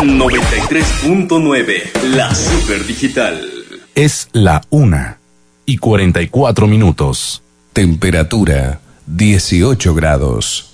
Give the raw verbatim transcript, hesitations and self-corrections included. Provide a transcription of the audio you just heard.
noventa y tres punto nueve, la Super Digital. Es la una y cuarenta y cuatro minutos. Temperatura dieciocho grados.